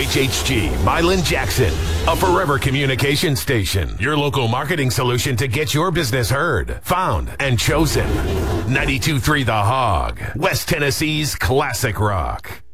WHHG, Milan Jackson, a forever communication station. Your local marketing solution to get your business heard, found, and chosen. 92.3 The Hog, West Tennessee's classic rock.